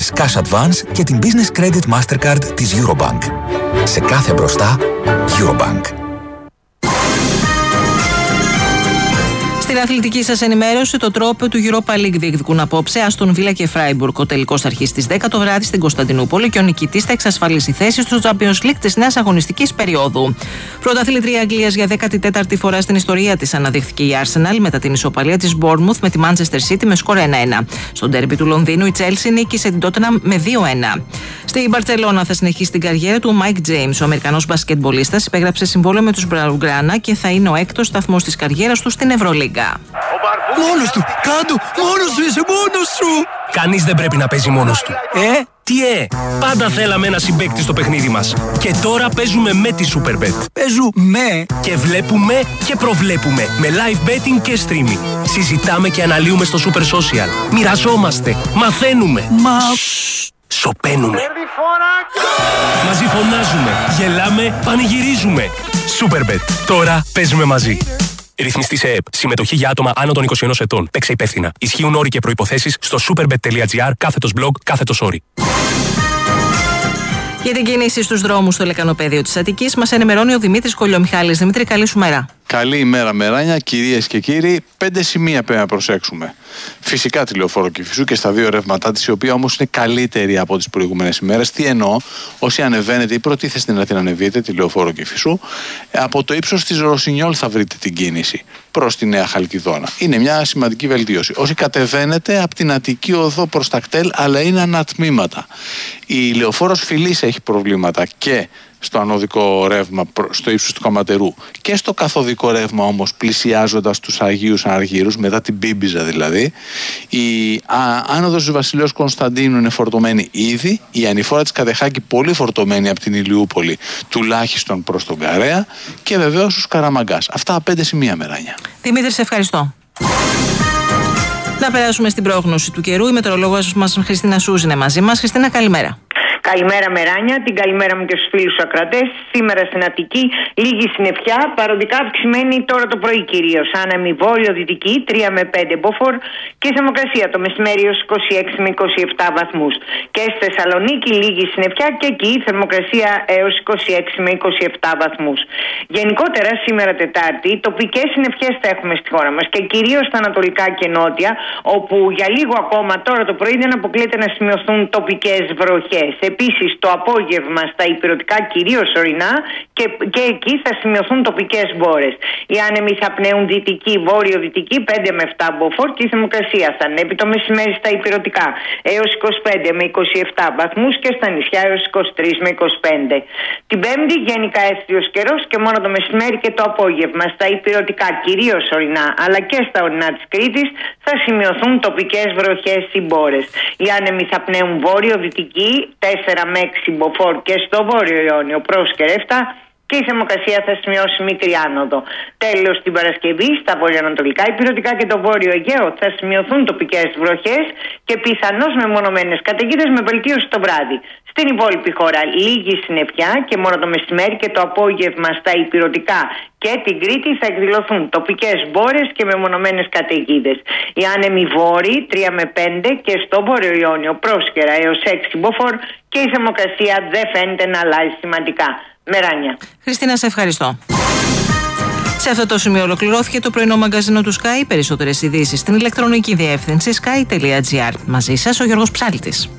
Business Cash Advance και την Business Credit Mastercard της Eurobank. Σε κάθε μπροστά, Eurobank. Στην αθλητική σας ενημέρωση, το τρόπο του Europa League διεκδικούν απόψε Άστον Βίλα και Φράιμπουργκ. Ο τελικός θα αρχίσει στις 10 το βράδυ στην Κωνσταντινούπολη και ο νικητής θα εξασφαλίσει θέση στο Champions League της νέας αγωνιστικής περίοδου. Πρωταθλήτρια Αγγλίας για 14η φορά στην ιστορία της αναδείχθηκε η Arsenal μετά την ισοπαλία της Bournemouth με τη Manchester City με σκορ 1-1. Στο ντέρμπι του Λονδίνου η Chelsea νίκησε την Tottenham με 2-1. Στην Μπαρτσελώνα θα συνεχίσει την καριέρα του Mike James. Ο Αμερικανός μπασκετμπολίστας υπέγραψε συμβόλαιο με τους Μπλαουγκράνα και θα είναι ο έκτος σταθμός της καριέρας του στην Ευρωλίγκα. Μόνος του! Κάντο! Μόνος του! Είσαι μόνος σου! Κανείς δεν πρέπει να παίζει μόνος του. Τι πάντα θέλαμε ένα συμπαίκτη στο παιχνίδι μας. Και τώρα παίζουμε με τη Superbet. Παίζουμε! Και βλέπουμε και προβλέπουμε. Με live betting και streaming. Συζητάμε και αναλύουμε στο Super Social. Μοιραζόμαστε. Μαθαίνουμε. Σωπαίνουμε. Μαζί φωνάζουμε. Γελάμε. Πανηγυρίζουμε. Superbet. Τώρα παίζουμε μαζί. Ρυθμιστή σε ΕΕΠ. Συμμετοχή για άτομα άνω των 21 ετών. Παίξε υπεύθυνα. Ισχύουν όροι και προϋποθέσεις στο superbet.gr/blog/όροι. Για την κίνηση στους δρόμους στο λεκανοπέδιο της Αττικής μας ενημερώνει ο Δημήτρης Κολιομιχάλης. Δημήτρη, καλή σου μέρα. Καλή ημέρα, Μεράνια. Κυρίες και κύριοι, 5 σημεία πρέπει να προσέξουμε. Φυσικά τη Λεωφόρο Κηφισού και στα δύο ρεύματά της, η οποία όμως είναι καλύτερη από τις προηγούμενες ημέρες. Τι εννοώ, όσοι ανεβαίνετε ή προτίθεστε να την ανεβείτε, τη Λεωφόρο Κηφισού, από το ύψος της Ρωσινιόλ θα βρείτε την κίνηση προς τη Νέα Χαλκιδόνα. Είναι μια σημαντική βελτίωση. Όσοι κατεβαίνετε από την Αττική Οδό προς τα κτέλ, αλλά είναι ανατμήματα. Η Λεωφόρος Φιλής έχει προβλήματα και στο ανωδικό ρεύμα στο ύψος του Καματερού και στο καθοδικό ρεύμα όμως πλησιάζοντας τους Αγίους Αργύρους, μετά την Πίμπιζα δηλαδή. Η άνοδος του Βασιλέως Κωνσταντίνου είναι φορτωμένη ήδη, η ανηφόρα της Κατεχάκη πολύ φορτωμένη από την Ηλιούπολη τουλάχιστον προς τον Καρέα και βεβαίως τους Καραμαγκάς. Αυτά 5 σημεία, Μεράνια. Δημήτρη, σε ευχαριστώ. Να περάσουμε στην πρόγνωση του καιρού. Η μετεωρολόγος μας Χριστίνα Σούζ είναι μαζί μας. Χριστίνα, καλημέρα. Καλημέρα, Μεράνια. Την καλημέρα μου και στους φίλους ακροατές. Σήμερα στην Αττική λίγη συννεφιά, παροδικά αυξημένη τώρα το πρωί κυρίως. Άνεμη βόρειο-δυτική 3 με 5 μποφόρ και θερμοκρασία το μεσημέρι ως 26 με 27 βαθμούς. Και στη Θεσσαλονίκη λίγη συννεφιά και εκεί θερμοκρασία έως 26 με 27 βαθμούς. Γενικότερα σήμερα Τετάρτη τοπικές συννεφιές θα έχουμε στη χώρα μας και κυρίως στα ανατολικά και νότια, όπου για λίγο ακόμα τώρα το πρωί δεν αποκλείεται να σημειωθούν τοπικές βροχές. Επίσης το απόγευμα στα ηπειρωτικά κυρίως ορεινά και εκεί θα σημειωθούν τοπικές μπόρες. Οι άνεμοι θα πνέουν δυτική, βόρειο-δυτική 5 με 7 μποφόρ και η θερμοκρασία θα ανέβει το μεσημέρι στα ηπειρωτικά έως 25 με 27 βαθμούς και στα νησιά έως 23 με 25. Την Πέμπτη γενικά έθριος καιρός και μόνο το μεσημέρι και το απόγευμα στα ηπειρωτικά κυρίως ορεινά αλλά και στα ορεινά της Κρήτης θα σημειωθούν τοπικές βροχές ή μπόρες. Οι άνεμοι θα πνέουν βόρειο-δυτική 4 με 6 μποφόρ και στο βόρειο Ιόνιο προς Κερέφτα και η θερμοκρασία θα σημειώσει μικρή άνοδο. Τέλος, την Παρασκευή στα βορειοανατολικά ηπειρωτικά και το βόρειο Αιγαίο θα σημειωθούν τοπικές βροχές και πιθανώς μεμονωμένες καταιγίδες με βελτίωση το βράδυ. Στην υπόλοιπη χώρα λίγη συννεφιά και μόνο το μεσημέρι και το απόγευμα στα ηπειρωτικά και την Κρήτη θα εκδηλωθούν τοπικές μπόρες και μεμονωμένες καταιγίδες. Οι άνεμοι βόρειοι 3 με 5 και στο βόρειο Ιόνιο πρόσχερα έως 6 μποφόρ και η θερμοκρασία δεν φαίνεται να αλλάζει σημαντικά. Μεράνια. Χριστίνα, σε ευχαριστώ. Σε αυτό το σημείο ολοκληρώθηκε το πρωινό μαγκαζίνο του Sky. Περισσότερες ειδήσεις στην ηλεκτρονική διεύθυνση sky.gr. Μαζί σας ο Γιώργος Ψάλτης.